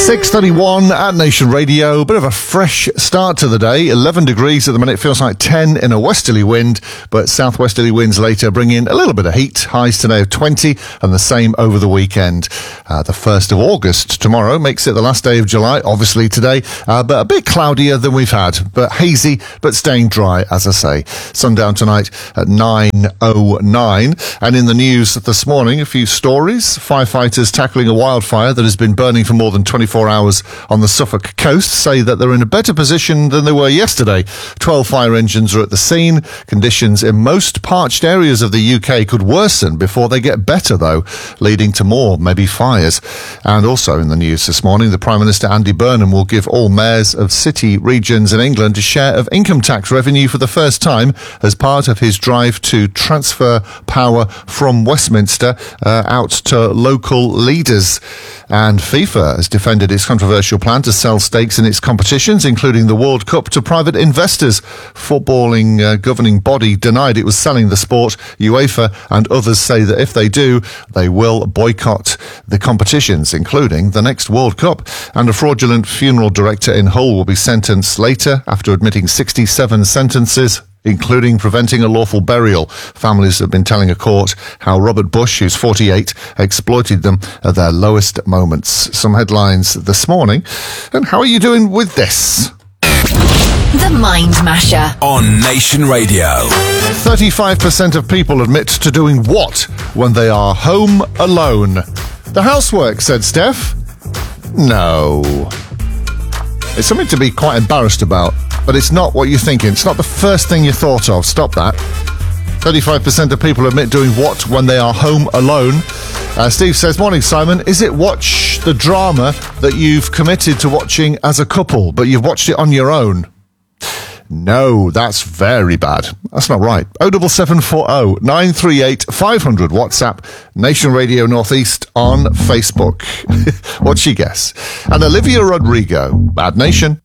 6:31 at Nation Radio. Bit of a fresh start to the day. 11 degrees at the minute. Feels like 10 in a westerly wind, but southwesterly winds later bring in a little bit of heat. Highs today of 20 and the same over the weekend. The 1st of August tomorrow makes it the last day of July, obviously today, but a bit cloudier than we've had, but hazy, but staying dry, as I say. Sundown tonight at 9:09. And in the news this morning, a few stories. Firefighters tackling a wildfire that has been burning for more than 24 hours on the Suffolk coast say that they're in a better position than they were yesterday. 12 fire engines are at the scene. Conditions in most parched areas of the UK could worsen before they get better, though, leading to more, maybe fires. And also in the news this morning, the Prime Minister Andy Burnham will give all mayors of city regions in England a share of income tax revenue for the first time as part of his drive to transfer power from Westminster out to local leaders. And FIFA has defended its controversial plan to sell stakes in its competitions, including the World Cup, to private investors. Footballing governing body denied it was selling the sport. UEFA and others say that if they do, they will boycott the competitions, including the next World Cup. And a fraudulent funeral director in Hull will be sentenced later after admitting 67 sentences, including preventing a lawful burial. Families have been telling a court how Robert Bush, who's 48, exploited them at their lowest moments. Some headlines this morning. And how are you doing with this? The Mind Masher on Nation Radio. 35% of people admit to doing what when they are home alone? The housework, said Steph. No. It's something to be quite embarrassed about, but it's not what you're thinking. It's not the first thing you thought of. Stop that. 35% of people admit doing what when they are home alone. Steve says, morning, Simon. Is it watch the drama that you've committed to watching as a couple, but you've watched it on your own? No, that's very bad. That's not right. 07740 938 500 WhatsApp, Nation Radio Northeast on Facebook. What's your guess? And Olivia Rodrigo, Bad Nation.